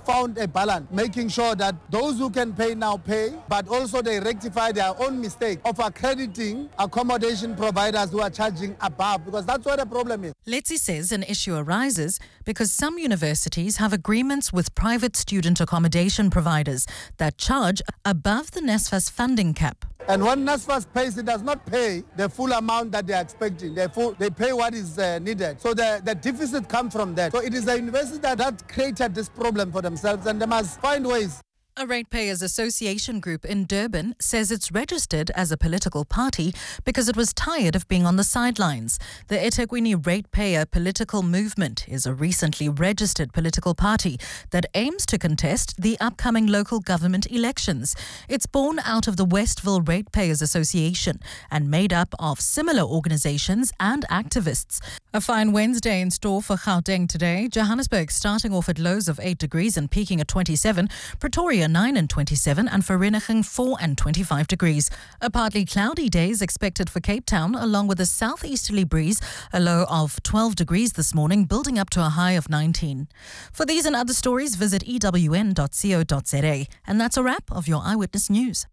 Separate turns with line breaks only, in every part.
found a balance, making sure that those who can pay now pay, but also they rectify their own mistake of accrediting accommodation providers who are charging above, because that's what the problem is.
Letzi says an issue arises because some universities have agreements with private student accommodation providers that charge above the NSFAS funding cap.
And when NSFAS pays, it does not pay the full amount that they are expecting. They pay what is needed. So the deficit comes from that. So it is the university that created this problem for themselves, and they must find ways.
A Ratepayers Association group in Durban says it's registered as a political party because it was tired of being on the sidelines. The eThekwini Ratepayer Political Movement is a recently registered political party that aims to contest the upcoming local government elections. It's born out of the Westville Ratepayers Association and made up of similar organizations and activists. A fine Wednesday in store for Gauteng today. Johannesburg starting off at lows of 8 degrees and peaking at 27. Pretoria 9 and 27, and Vereeniging 4 and 25 degrees. A partly cloudy day is expected for Cape Town, along with a southeasterly breeze, a low of 12 degrees this morning, building up to a high of 19. For these and other stories, visit ewn.co.za. And that's a wrap of your Eyewitness News.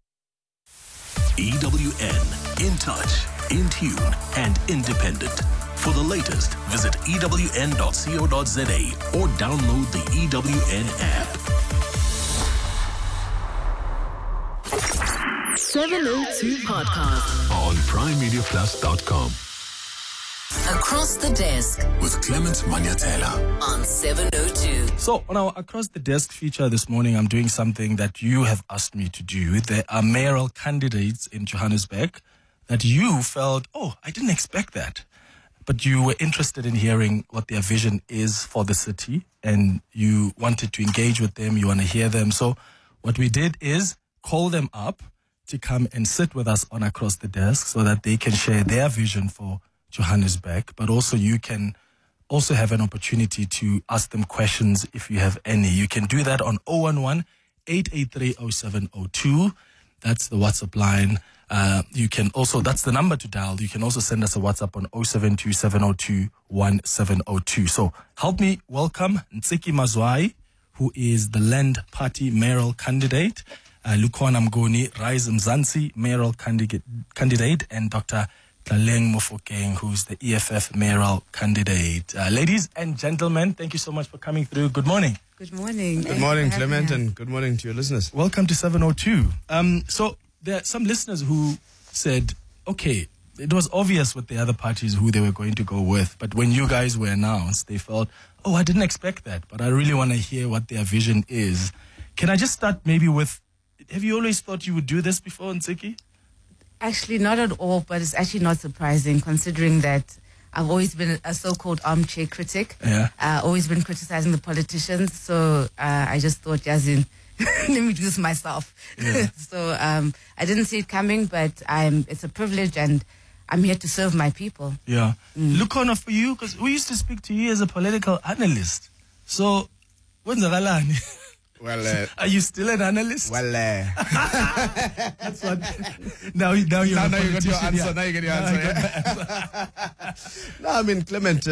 EWN, in touch, in tune, and independent. For the latest, visit ewn.co.za or download the EWN app.
702 Podcast
On PrimeMediaPlus.com.
Across the Desk
With Clement Manyatela
on 702.
So on our Across the Desk feature this morning, I'm doing something that you have asked me to do. There are mayoral candidates in Johannesburg that you felt, oh, I didn't expect that. But you were interested in hearing what their vision is for the city, and you wanted to engage with them, you want to hear them. So what we did is call them up to come and sit with us on Across the Desk so that they can share their vision for Johannesburg, but also you can also have an opportunity to ask them questions if you have any. You can do that on 011-883-0702. That's the WhatsApp line. You can also, that's the number to dial. You can also send us a WhatsApp on 072-702-1702. So help me welcome Ntsiki Mazwai, who is the Land Party mayoral candidate, Lukhona Mngoni, Rise Mzansi mayoral candidate, and Dr. Tlaleng Mofokeng, who's the EFF mayoral candidate. Ladies and gentlemen, thank you so much for coming through. Good morning.
Good morning.
Good morning, Clement, and good morning to your listeners.
Welcome to 702. So there are some listeners who said, okay, it was obvious with the other parties who they were going to go with, but when you guys were announced, they felt, oh, I didn't expect that, but I really want to hear what their vision is. Can I just start maybe with, have you always thought you would do this before, Ntsiki?
Actually, not at all, but it's actually not surprising considering that I've always been a so-called armchair critic.
Yeah.
Always been criticizing the politicians, so I just thought, Yazin, let me do this myself.
Yeah.
So I didn't see it coming, but it's a privilege and I'm here to serve my people.
Yeah. Lukhona, for you, because we used to speak to you as a political analyst. So, when's the
Well,
are you still an analyst?
well,
That's what. Now you got your answer.
Yeah. Now you get your answer. No, I mean, Clement,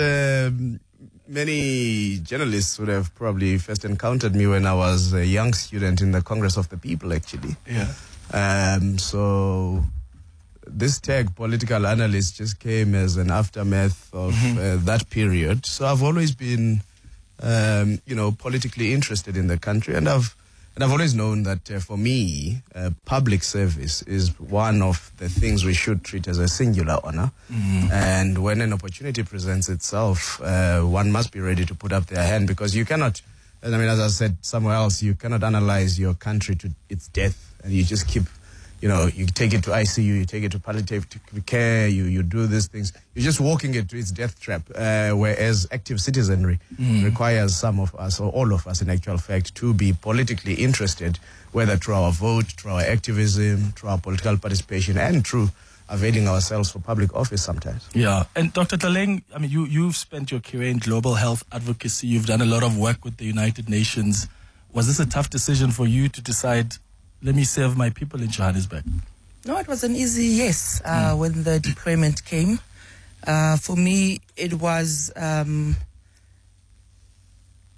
many journalists would have probably first encountered me when I was a young student in the Congress of the People, actually.
Yeah.
So this tag, political analyst, just came as an aftermath of that period. So I've always been, politically interested in the country, and I've always known that for me, public service is one of the things we should treat as a singular honor. And when an opportunity presents itself, one must be ready to put up their hand, because you cannot, as I said somewhere else, you cannot analyze your country to its death, and you just keep, you take it to ICU, you take it to palliative care, you do these things. You're just walking it to its death trap, whereas active citizenry requires some of us, or all of us in actual fact, to be politically interested, whether through our vote, through our activism, through our political participation, and through availing ourselves for public office sometimes.
Yeah. And Dr. Tlaleng, you've spent your career in global health advocacy. You've done a lot of work with the United Nations. Was this a tough decision for you to decide, let me serve my people in Johannesburg?
No, it was an easy yes when the deployment came. For me, it was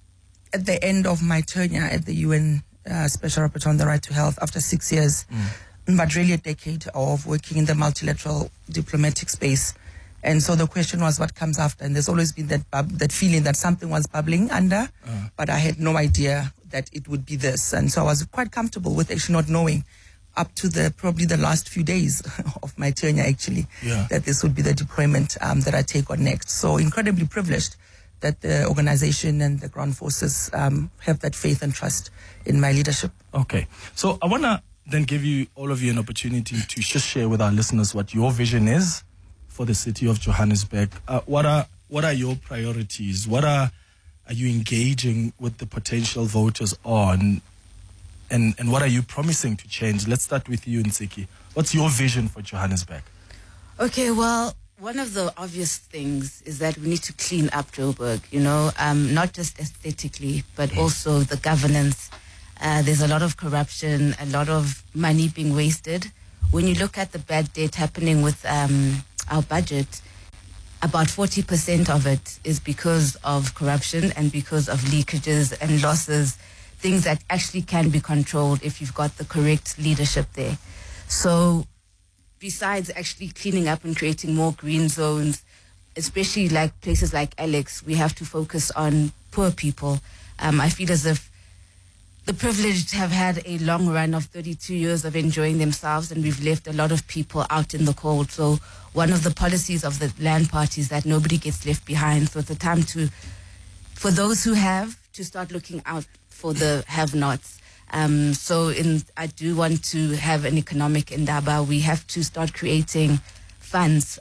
at the end of my tenure at the UN Special Rapporteur on the Right to Health, after 6 years, but really a decade of working in the multilateral diplomatic space. And so the question was, what comes after? And there's always been that feeling that something was bubbling under, but I had no idea that it would be this. And so I was quite comfortable with actually not knowing up to probably the last few days of my tenure, actually, that this would be the deployment that I take on next. So incredibly privileged that the organization and the ground forces have that faith and trust in my leadership.
Okay. So I want to then give all of you an opportunity to just share with our listeners what your vision is for the city of Johannesburg. What are your priorities? What are you engaging with the potential voters on? And what are you promising to change? Let's start with you, Nsiki. What's your vision for Johannesburg?
Okay, well, one of the obvious things is that we need to clean up Joburg, not just aesthetically, but also the governance. There's a lot of corruption, a lot of money being wasted. When you look at the bad debt happening with our budget, about 40% of it is because of corruption and because of leakages and losses, things that actually can be controlled if you've got the correct leadership there. So besides actually cleaning up and creating more green zones, especially like places like Alex, we have to focus on poor people. I feel as if the privileged have had a long run of 32 years of enjoying themselves, and we've left a lot of people out in the cold. So one of the policies of the land party is that nobody gets left behind. So it's a time for those who have to start looking out for the have-nots. I do want to have an economic indaba. We have to start creating funds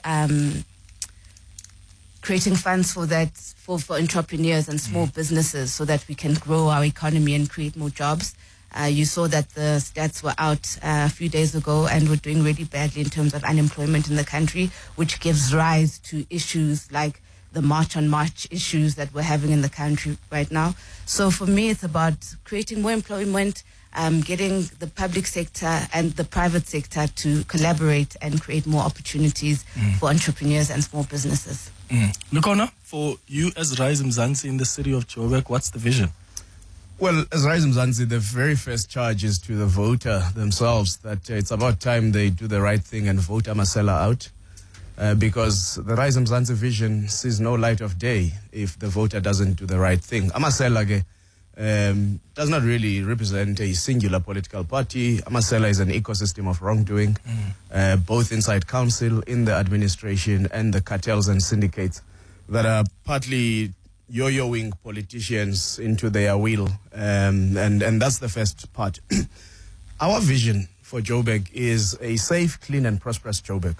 for that, for entrepreneurs and small businesses, so that we can grow our economy and create more jobs. You saw that the stats were out a few days ago, and we're doing really badly in terms of unemployment in the country, which gives rise to issues like the March on March issues that we're having in the country right now. So for me, it's about creating more employment, getting the public sector and the private sector to collaborate and create more opportunities for entrepreneurs and small businesses.
Lukhona, for you as Rise Mzansi in the city of Joburg, what's the vision?
Well, as Rise Mzansi, the very first charge is to the voter themselves, that it's about time they do the right thing and vote Amasela out. Because the Rise Mzansi vision sees no light of day if the voter doesn't do the right thing. Amasela does not really represent a singular political party. Amasela is an ecosystem of wrongdoing, both inside council, in the administration, and the cartels and syndicates that are partly yo-yoing politicians into their will. And that's the first part. Our vision for Joburg is a safe, clean, and prosperous Joburg.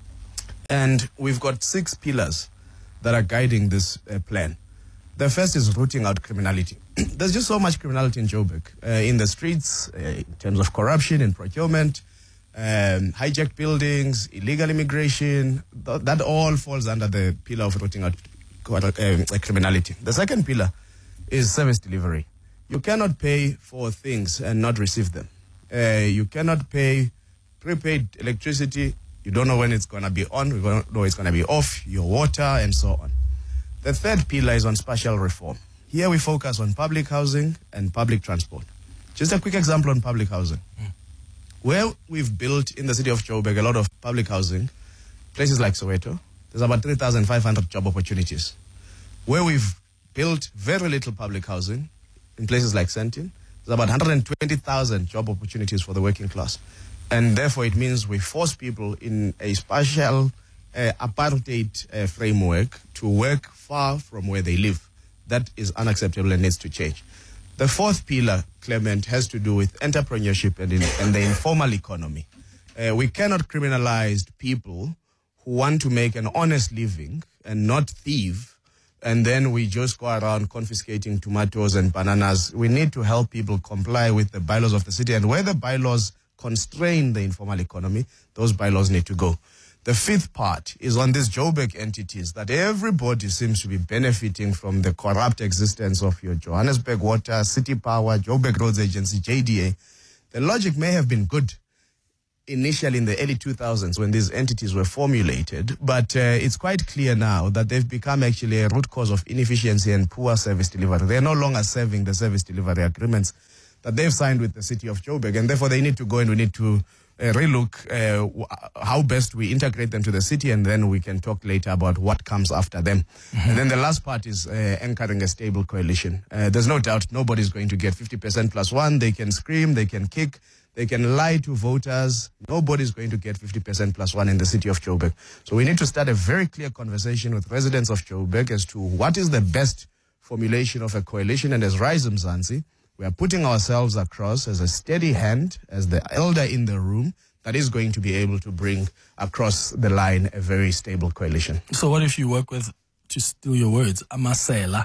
And we've got 6 pillars that are guiding this plan. The first is rooting out criminality. There's just so much criminality in Joburg, in the streets, in terms of corruption and procurement, hijacked buildings, illegal immigration. That all falls under the pillar of rooting out criminality. The second pillar is service delivery. You cannot pay for things and not receive them. You cannot pay prepaid electricity. You don't know when it's going to be on, you don't know it's going to be off, your water, and so on. The third pillar is on spatial reform. Here we focus on public housing and public transport. Just a quick example on public housing. Where we've built in the city of Joburg a lot of public housing, places like Soweto, there's about 3,500 job opportunities. Where we've built very little public housing, in places like Sentin, there's about 120,000 job opportunities for the working class. And therefore, it means we force people in a spatial apartheid framework to work far from where they live. That is unacceptable and needs to change. The fourth pillar, Clement, has to do with entrepreneurship and the informal economy. We cannot criminalize people who want to make an honest living and not thieve, and then we just go around confiscating tomatoes and bananas. We need to help people comply with the bylaws of the city, and where the bylaws constrain the informal economy, those bylaws need to go. The fifth part is on these Joburg entities, that everybody seems to be benefiting from the corrupt existence of your Johannesburg Water, City Power, Joburg Roads Agency, JDA. The logic may have been good initially in the early 2000s when these entities were formulated, but it's quite clear now that they've become actually a root cause of inefficiency and poor service delivery. They're no longer serving the service delivery agreements that they've signed with the city of Joburg, and therefore they need to go and we need to relook how best we integrate them to the city, and then we can talk later about what comes after them. Mm-hmm. And then the last part is anchoring a stable coalition. There's no doubt nobody's going to get 50% plus one. They can scream, they can kick, they can lie to voters. Nobody's going to get 50% plus one in the city of Joburg. So we need to start a very clear conversation with residents of Joburg as to what is the best formulation of a coalition. And as Rise Mzansi, we are putting ourselves across as a steady hand, as the elder in the room, that is going to be able to bring across the line a very stable coalition.
So what if you work with, to steal your words, Amasela?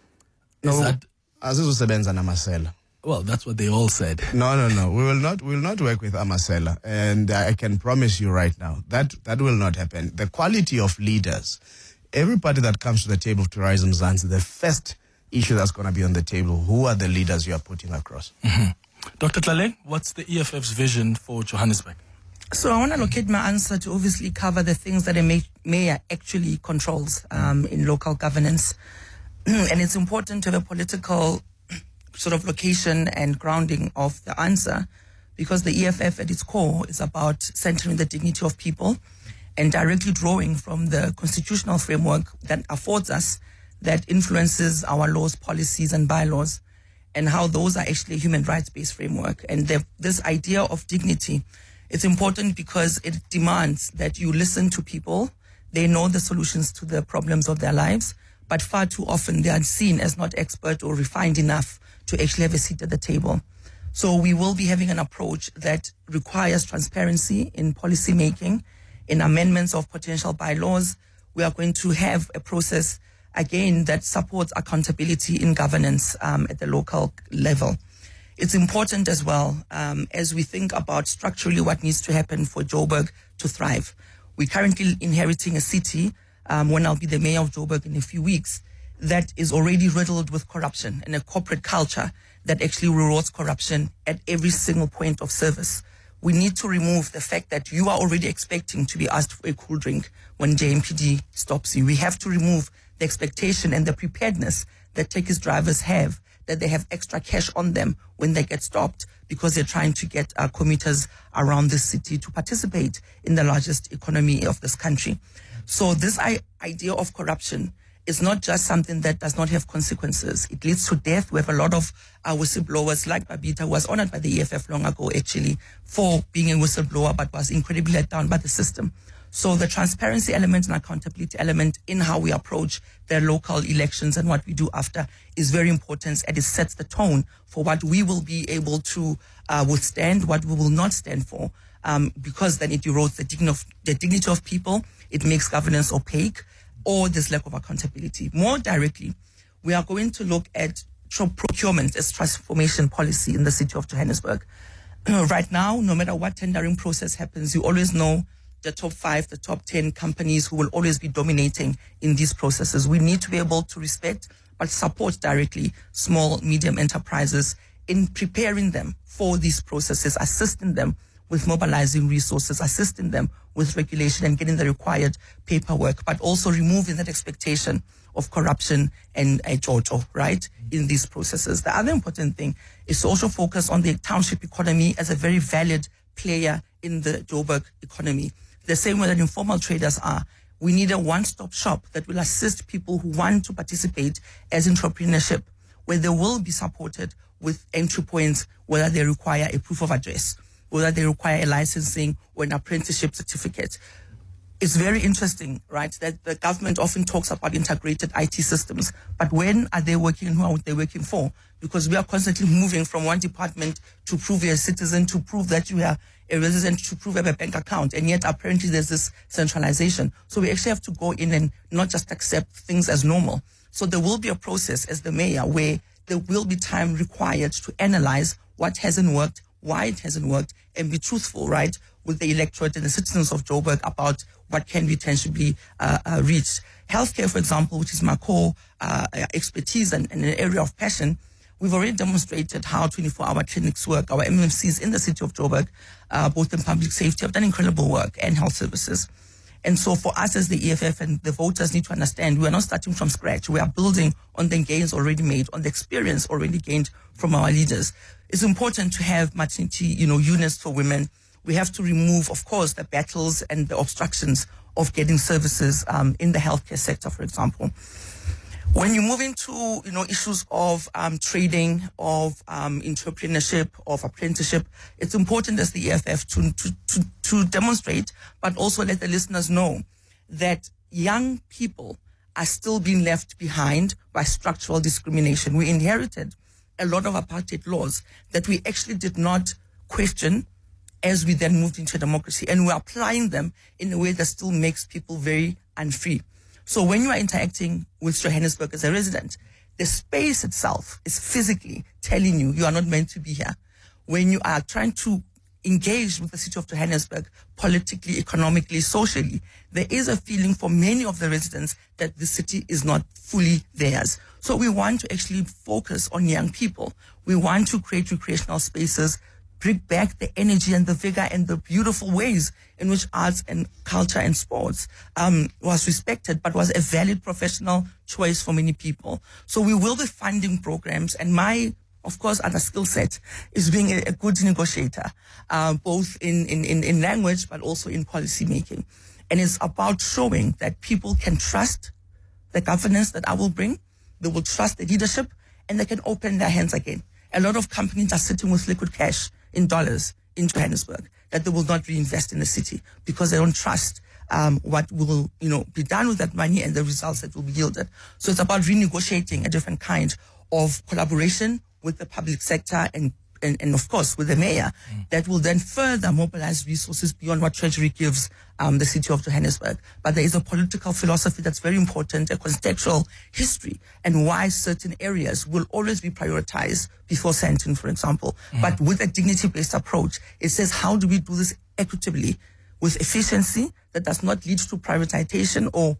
Amasela.
Well, that's what they all said.
No. We will not work with Amasela. And I can promise you right now that will not happen. The quality of leaders, everybody that comes to the table to Rise Mzansi, the first issue that's going to be on the table, who are the leaders you are putting across?
Mm-hmm. Dr. Tlale, what's the EFF's vision for Johannesburg?
So I want to locate my answer to obviously cover the things that a mayor actually controls in local governance. And it's important to have a political sort of location and grounding of the answer, because the EFF at its core is about centering the dignity of people and directly drawing from the constitutional framework that affords us, that influences our laws, policies and bylaws, and how those are actually a human rights-based framework. And this idea of dignity, it's important because it demands that you listen to people. They know the solutions to the problems of their lives, but far too often they are seen as not expert or refined enough to actually have a seat at the table. So we will be having an approach that requires transparency in policy making, in amendments of potential bylaws. We are going to have a process, again, that supports accountability in governance at the local level. It's important as well, as we think about structurally what needs to happen for Joburg to thrive. We're currently inheriting a city, when I'll be the mayor of Joburg in a few weeks, that is already riddled with corruption and a corporate culture that actually rewards corruption at every single point of service. We need to remove the fact that you are already expecting to be asked for a cool drink when JMPD stops you. We have to remove the expectation and the preparedness that taxi drivers have, that they have extra cash on them when they get stopped because they're trying to get commuters around the city to participate in the largest economy of this country. So this idea of corruption is not just something that does not have consequences. It leads to death. We have a lot of whistleblowers like Babita, who was honored by the EFF long ago, actually, for being a whistleblower, but was incredibly let down by the system. So the transparency element and accountability element in how we approach the local elections and what we do after is very important, and it sets the tone for what we will be able to withstand, what we will not stand for, because then it erodes the dignity of people. It makes governance opaque, or this lack of accountability. More directly, we are going to look at procurement as transformation policy in the city of Johannesburg. Right now, no matter what tendering process happens, you always know the top 5, the top 10 companies who will always be dominating in these processes. We need to be able to respect but support directly small, medium enterprises in preparing them for these processes, assisting them with mobilizing resources, assisting them with regulation and getting the required paperwork, but also removing that expectation of corruption and jojo, right, in these processes. The other important thing is to also focus on the township economy as a very valid player in the Joburg economy. The same way that informal traders are. We need a one-stop shop that will assist people who want to participate as entrepreneurship, where they will be supported with entry points, whether they require a proof of address, whether they require a licensing or an apprenticeship certificate. It's very interesting, right, that the government often talks about integrated IT systems, but when are they working and who are they working for? Because we are constantly moving from one department to prove you're a citizen, to prove that you are a resident, to prove you have a bank account, and yet apparently there's this centralization. So we actually have to go in and not just accept things as normal. So there will be a process as the mayor where there will be time required to analyze what hasn't worked, why it hasn't worked, and be truthful, right, with the electorate and the citizens of Joburg about what can be tangibly reached. Healthcare, for example, which is my core expertise and an area of passion, we've already demonstrated how 24-hour clinics work. Our MMCs in the city of Joburg, both in public safety, have done incredible work, and health services. And so for us as the EFF, and the voters need to understand, we are not starting from scratch. We are building on the gains already made, on the experience already gained from our leaders. It's important to have maternity, units for women. We have to remove, of course, the battles and the obstructions of getting services in the healthcare sector, for example. When you move into, issues of trading, of entrepreneurship, of apprenticeship, it's important as the EFF to demonstrate, but also let the listeners know that young people are still being left behind by structural discrimination. We inherited a lot of apartheid laws that we actually did not question as we then moved into democracy, and we're applying them in a way that still makes people very unfree. So when you are interacting with Johannesburg as a resident, the space itself is physically telling you are not meant to be here. When you are trying to engage with the city of Johannesburg politically, economically, socially, there is a feeling for many of the residents that the city is not fully theirs. So we want to actually focus on young people. We want to create recreational spaces, bring back the energy and the vigor and the beautiful ways in which arts and culture and sports was respected, but was a valid professional choice for many people. So we will be funding programs, and my, of course, other skill set is being a good negotiator, both in language, but also in policy making. And it's about showing that people can trust the governance that I will bring, they will trust the leadership, and they can open their hands again. A lot of companies are sitting with liquid cash in dollars in Johannesburg that they will not reinvest in the city because they don't trust what will be done with that money and the results that will be yielded. So it's about renegotiating a different kind of collaboration with the public sector and of course with the mayor that will then further mobilize resources beyond what Treasury gives the city of Johannesburg. But there is a political philosophy that's very important, a contextual history, and why certain areas will always be prioritized before Sandton, for example. But with a dignity-based approach, it says, how do we do this equitably with efficiency that does not lead to privatization or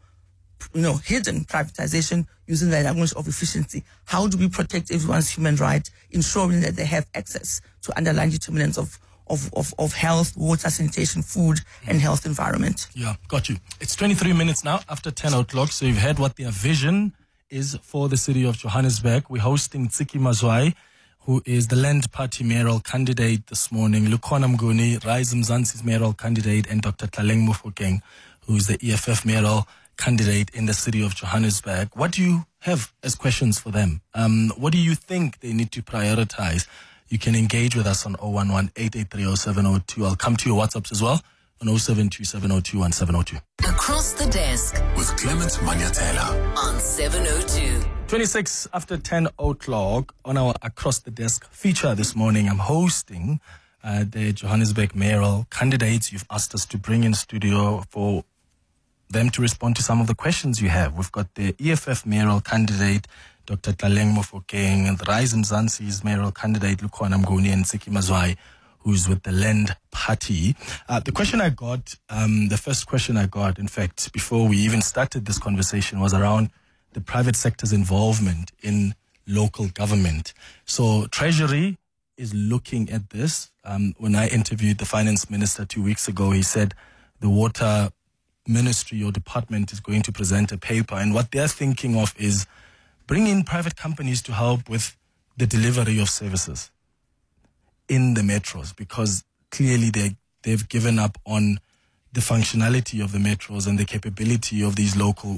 hidden privatization using the language of efficiency? How do we protect everyone's human right, ensuring that they have access to underlying determinants of health, water, sanitation, food, and health environment?
Yeah, got you. It's 23 minutes now after 10 o'clock, so you've heard what their vision is for the city of Johannesburg. We're hosting Tsiki Mazwai, who is the Land Party mayoral candidate this morning, Lukhona Mnguni, Rise Mzansi's mayoral candidate, and Dr. Tlaleng Mofokeng, who is the EFF mayoral candidate in the city of Johannesburg. What do you have as questions for them? What do you think they need to prioritize? You can engage with us on 011-883-0702. I'll come to your WhatsApps as well on 0727021702.
Across the desk
With Clement Manyatela.
on 702.
26 after 10 o'clock on our Across the Desk feature this morning. I'm hosting the Johannesburg mayoral candidates you've asked us to bring in studio for them to respond to some of the questions you have. We've got the EFF mayoral candidate, Dr. Tlaleng Mofokeng, and the Rise Mzansi's mayoral candidate, Lukhona Mnguni, and Tsiki Mazwai, who's with the Land Party. The question I got, the first question I got, in fact, before we even started this conversation, was around the private sector's involvement in local government. So Treasury is looking at this. When I interviewed the finance minister 2 weeks ago, he said the water ministry or department is going to present a paper, and what they're thinking of is bring in private companies to help with the delivery of services in the metros, because clearly they've given up on the functionality of the metros and the capability of these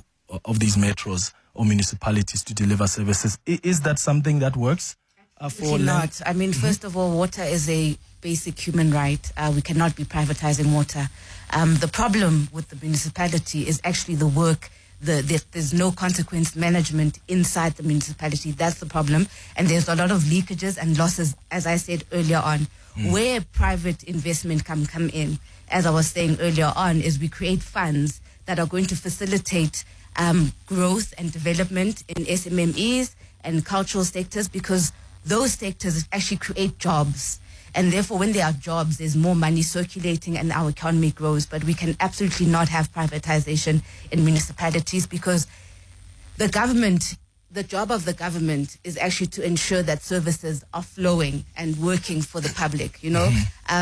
metros or municipalities to deliver services. Is that something that works for
not? I mean, first of all, water is a basic human right. We cannot be privatizing water. The problem with the municipality is actually the work. There's no consequence management inside the municipality. That's the problem. And there's a lot of leakages and losses, as I said earlier on. Where private investment come in, as I was saying earlier on, is we create funds that are going to facilitate growth and development in SMMEs and cultural sectors, because those sectors actually create jobs. And therefore, when there are jobs, there's more money circulating and our economy grows. But we can absolutely not have privatization in municipalities, because the government the job of the government is actually to ensure that services are flowing and working for the public, you know.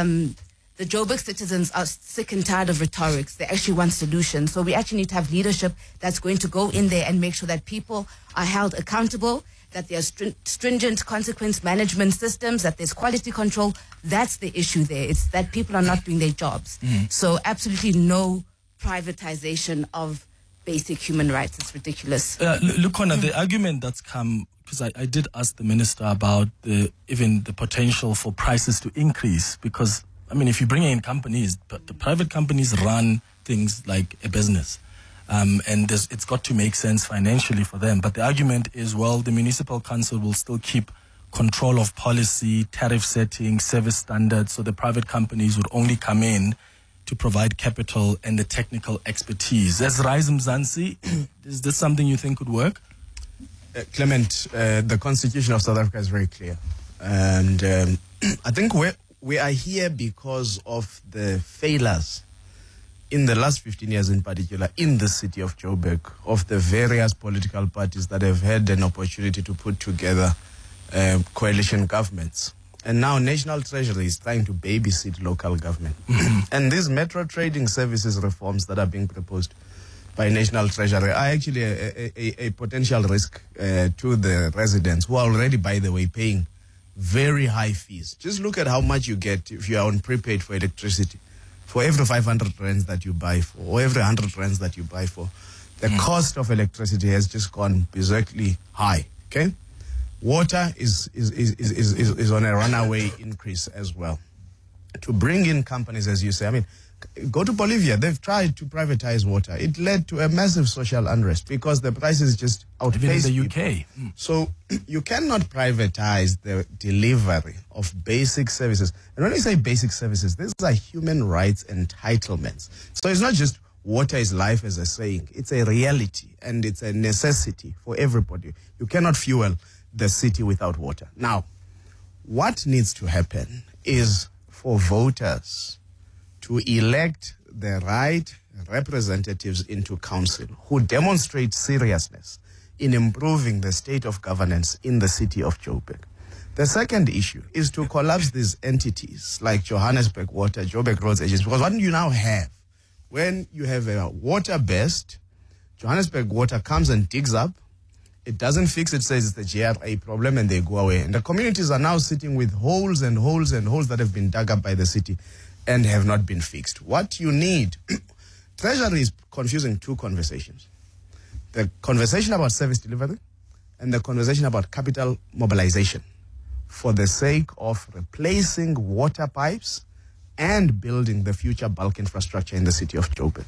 The Joburg citizens are sick and tired of rhetorics. They actually want solutions. So we actually need to have leadership that's going to go in there and make sure that people are held accountable, that there are stringent consequence management systems, that there's quality control. That's the issue there. It's that people are not doing their jobs. So absolutely no privatization of basic human rights. It's ridiculous.
Lukhona, the argument that's come, because I did ask the minister about even the potential for prices to increase, because I mean, if you bring in companies, but the private companies run things like a business, and it's got to make sense financially for them. But the argument is, well, the municipal council will still keep control of policy, tariff setting, service standards, so the private companies would only come in to provide capital and the technical expertise. As Rise Mzansi, is this something you think could work?
Clement, the Constitution of South Africa is very clear. And I think we are here because of the failures in the last 15 years in particular in the city of Joburg, of the various political parties that have had an opportunity to put together coalition governments. And now National Treasury is trying to babysit local government. And these metro trading services reforms that are being proposed by National Treasury are actually a potential risk to the residents who are already, by the way, paying very high fees. Just look at how much you get if you are on prepaid for electricity. For every 500 rands that you buy for, or every 100 rands that you buy for, the cost of electricity has just gone berserkly high. Okay, water is on a runaway increase as well. To bring in companies, as you say, I mean, go to Bolivia. They've tried to privatize water. It led to a massive social unrest because the prices just outpaced
even in the UK.
So you cannot privatize the delivery of basic services. And when we say basic services, these are human rights entitlements. So it's not just water is life as a saying. It's a reality and it's a necessity for everybody. You cannot fuel the city without water. Now, what needs to happen is for voters to elect the right representatives into council who demonstrate seriousness in improving the state of governance in the city of Joburg. The second issue is to collapse these entities like Johannesburg Water, Joburg Roads Agency, because what you now have, when you have a water-based, Johannesburg Water comes and digs up, it doesn't fix it, says it's the GRA problem, and they go away. And the communities are now sitting with holes and holes and holes that have been dug up by the city and have not been fixed. What you need, Treasury is confusing two conversations. The conversation about service delivery and the conversation about capital mobilization for the sake of replacing water pipes and building the future bulk infrastructure in the city of Joburg.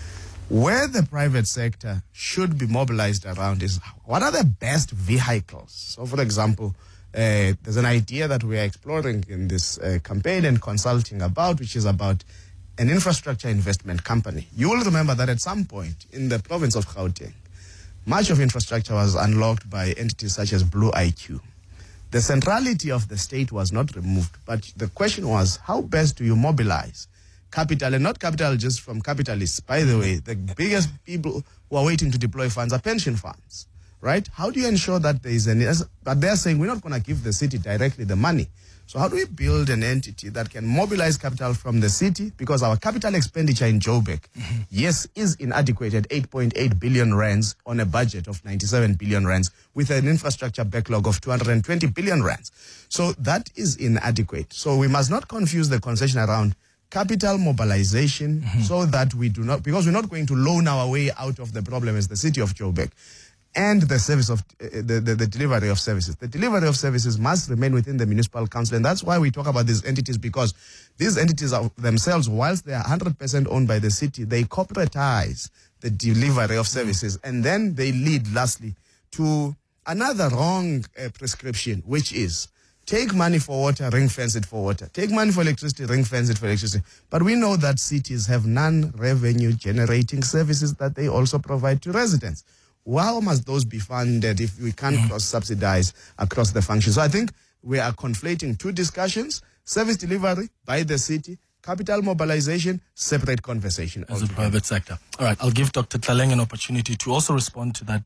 Where the private sector should be mobilized around is what are the best vehicles? So, for example, there's an idea that we are exploring in this campaign and consulting about, which is about an infrastructure investment company. You will remember that at some point in the province of Gauteng, much of infrastructure was unlocked by entities such as Blue IQ. The centrality of the state was not removed, but the question was, how best do you mobilize capital, and not capital just from capitalists? By the way, the biggest people who are waiting to deploy funds are pension funds, right? How do you ensure that there is but they're saying we're not going to give the city directly the money. So how do we build an entity that can mobilize capital from the city? Because our capital expenditure in Joburg, yes, is inadequate at 8.8 billion rands on a budget of 97 billion rands with an infrastructure backlog of 220 billion rands. So that is inadequate. So we must not confuse the conversation around capital mobilization so that we do not, because we're not going to loan our way out of the problem as the city of Joburg, and the service of the delivery of services. The delivery of services must remain within the municipal council, and that's why we talk about these entities, because these entities are themselves, whilst they are 100% owned by the city, they corporatize the delivery of services, and then they lead lastly to another wrong prescription, which is take money for water, ring fence it for water. Take money for electricity, ring fence it for electricity. But we know that cities have non-revenue generating services that they also provide to residents. How must those be funded if we can't cross-subsidize across the function? So I think we are conflating two discussions: service delivery by the city, capital mobilization, separate conversation.
As a private sector. All right, I'll give Dr. Tlaleng an opportunity to also respond to that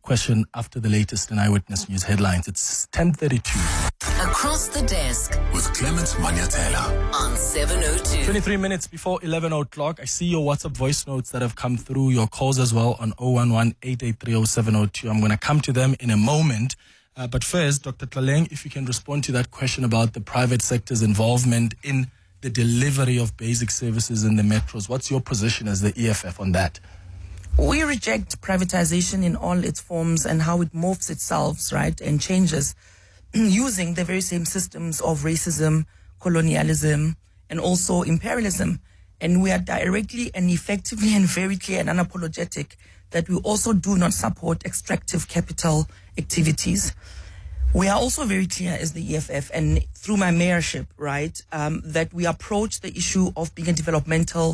question after the latest in Eyewitness News headlines. It's 10:32.
Across the Desk
With Clement Manyatela.
on 702.
23 minutes before 11 o'clock. I see your WhatsApp voice notes that have come through, your calls as well on 011-883-0702. I'm going to come to them in a moment. But first, Dr. Tlaleng, if you can respond to that question about the private sector's involvement in the delivery of basic services in the metros. What's your position as the EFF on that?
We reject privatization in all its forms and how it morphs itself, right, and changes using the very same systems of racism, colonialism, and also imperialism. And we are directly and effectively and very clear and unapologetic that we also do not support extractive capital activities. We are also very clear as the EFF and through my mayorship, right, that we approach the issue of being a developmental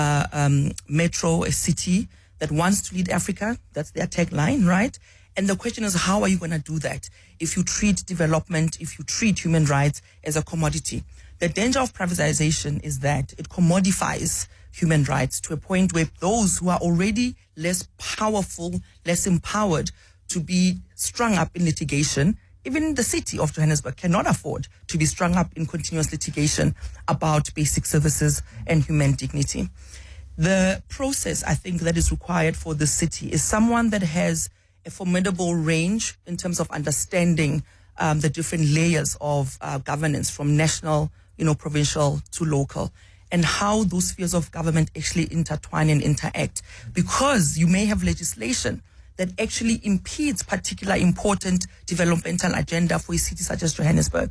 metro, a city that wants to lead Africa. That's their tagline, right? And the question is, how are you going to do that if you treat development, if you treat human rights as a commodity? The danger of privatization is that it commodifies human rights to a point where those who are already less powerful, less empowered to be strung up in litigation, even the city of Johannesburg cannot afford to be strung up in continuous litigation about basic services and human dignity. The process, I think, that is required for the city is someone that has a formidable range in terms of understanding the different layers of governance from national, provincial to local, and how those spheres of government actually intertwine and interact. Because you may have legislation that actually impedes particular important developmental agenda for a city such as Johannesburg.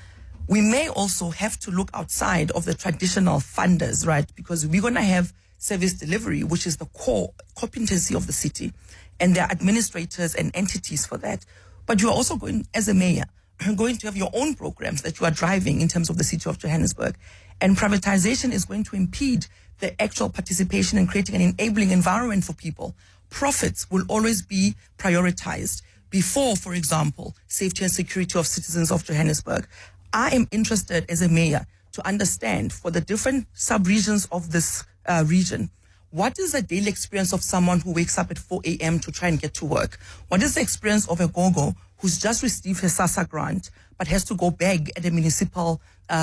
We may also have to look outside of the traditional funders, right? Because we're going to have service delivery, which is the core competency of the city, and there are administrators and entities for that. But you are also going, as a mayor, going to have your own programs that you are driving in terms of the city of Johannesburg. And privatization is going to impede the actual participation in creating an enabling environment for people. Profits will always be prioritized before, for example, safety and security of citizens of Johannesburg. I am interested as a mayor to understand for the different sub-regions of this region, what is the daily experience of someone who wakes up at 4 a.m. to try and get to work? What is the experience of a gogo who's just received her SASSA grant but has to go beg at a municipal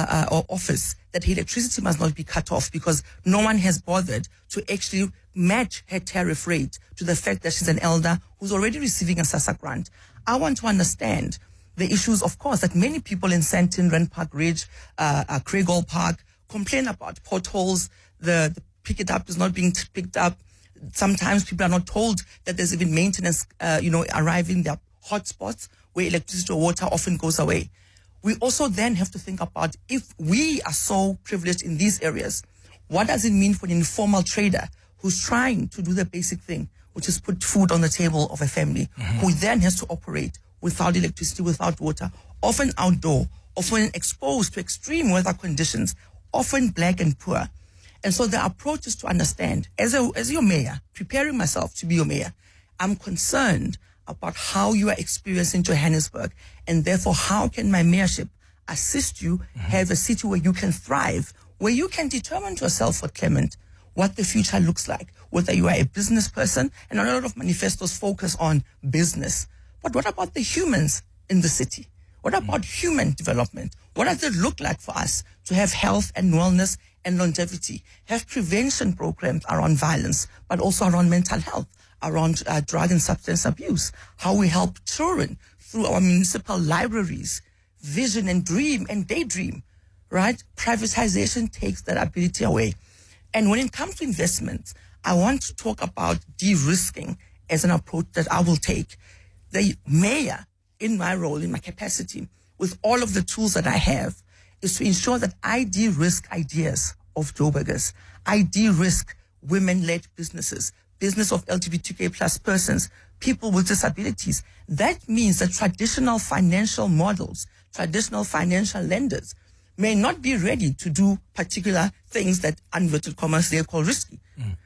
office that her electricity must not be cut off because no one has bothered to actually match her tariff rate to the fact that she's an elder who's already receiving a SASSA grant? I want to understand the issues, of course, that many people in Sandton, Rand Park Ridge, Craighall Park complain about potholes, the pick it up is not being picked up. Sometimes people are not told that there's even maintenance, arriving. There are hotspots where electricity or water often goes away. We also then have to think about, if we are so privileged in these areas, what does it mean for an informal trader who's trying to do the basic thing, which is put food on the table of a family, who then has to operate without electricity, without water, often outdoor, often exposed to extreme weather conditions, often black and poor. And so the approach is to understand, as your mayor, preparing myself to be your mayor, I'm concerned about how you are experiencing Johannesburg, and therefore how can my mayorship assist you have a city where you can thrive, where you can determine to yourself, for Clement, what the future looks like, whether you are a business person, and a lot of manifestos focus on business. But what about the humans in the city? What about human development? What does it look like for us to have health and wellness and longevity, have prevention programs around violence, but also around mental health, around drug and substance abuse, how we help children through our municipal libraries, vision and dream and daydream, right? Privatization takes that ability away. And when it comes to investments, I want to talk about de-risking as an approach that I will take. The mayor, in my role, in my capacity, with all of the tools that I have, is to ensure that I de-risk ideas of Joburgers. I de-risk women-led businesses, business of LGBTQ plus persons, people with disabilities. That means that traditional financial models, traditional financial lenders may not be ready to do particular things that, inverted commas, they call risky.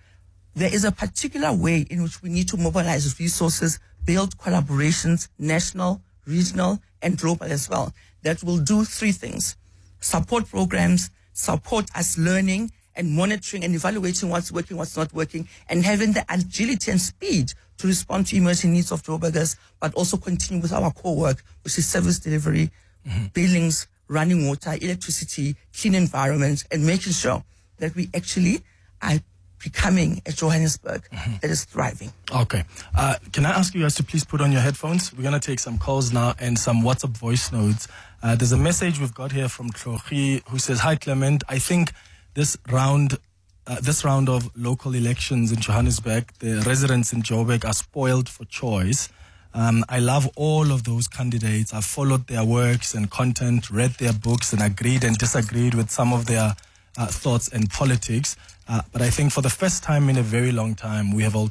There is a particular way in which we need to mobilize resources, build collaborations, national, regional, and global as well, that will do three things: support programs, support us learning and monitoring and evaluating what's working, what's not working, and having the agility and speed to respond to emerging needs of Joburgers, but also continue with our core work, which is service delivery, buildings, running water, electricity, clean environment, and making sure that we actually are becoming a Johannesburg that is thriving.
Okay. Can I ask you guys to please put on your headphones? We're going to take some calls now and some WhatsApp voice notes. There's a message we've got here from Trochi who says, "Hi Clement, I think this round of local elections in Johannesburg, the residents in Joburg are spoiled for choice. I love all of those candidates. I've followed their works and content, read their books, and agreed and disagreed with some of their thoughts and politics. But I think for the first time in a very long time, we have